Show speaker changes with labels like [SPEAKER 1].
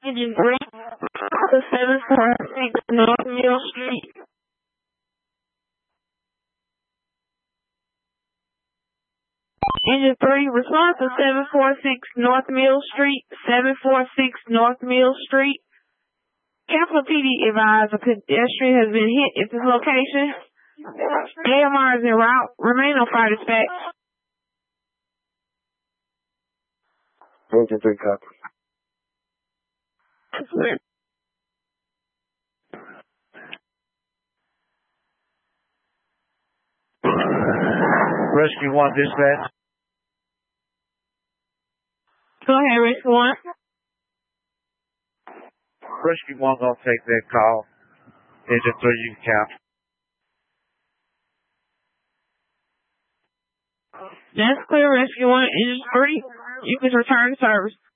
[SPEAKER 1] Engine 3 to 746 North Mill Street. Engine 3, respond to 746 North Mill Street, 746 North Mill Street. Capital PD advised a pedestrian has been hit at this location. AMR is en route. Remain on fire dispatch.
[SPEAKER 2] Engine 3 copy.
[SPEAKER 3] Rescue 1 dispatch.
[SPEAKER 1] Go ahead, Rescue 1.
[SPEAKER 3] Rescue 1 gonna take that call. Engine 3, you can count.
[SPEAKER 1] That's clear, Rescue 1. Engine 3, you can return to service.